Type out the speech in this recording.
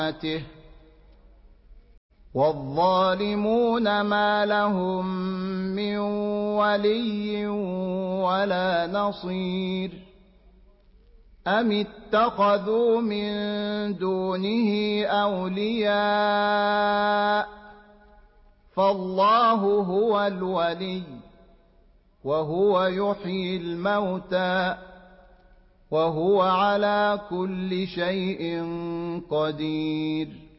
والظالمون ما لهم من ولي ولا نصير أم اتخذوا من دونه أولياء فالله هو الولي وهو يحيي الموتى وهو على كل شيء قدير